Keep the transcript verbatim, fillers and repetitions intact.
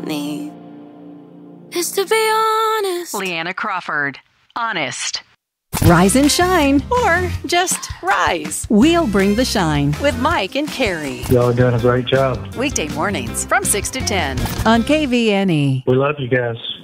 need is to be honest. Leanna Crawford, Honest. Rise and shine. Or just rise. We'll bring the shine. With Mike and Carrie. Y'all are doing a great job. Weekday mornings from six to ten. On K V N E. We love you guys.